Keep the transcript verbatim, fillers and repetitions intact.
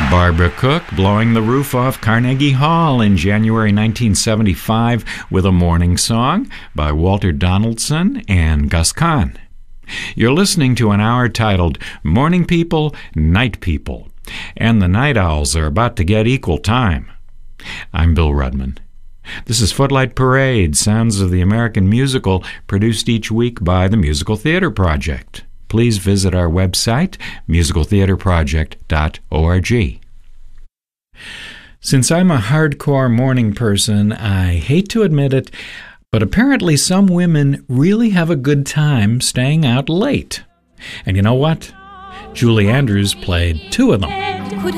Barbara Cook blowing the roof off Carnegie Hall in January nineteen seventy-five with a morning song by Walter Donaldson and Gus Kahn. You're listening to an hour titled Morning People, Night People, and the Night Owls are about to get equal time. I'm Bill Rudman. This is Footlight Parade, Sounds of the American Musical, produced each week by the Musical Theater Project. Please visit our website, musical theater project dot org. Since I'm a hardcore morning person, I hate to admit it, but apparently some women really have a good time staying out late. And you know what? Julie Andrews played two of them.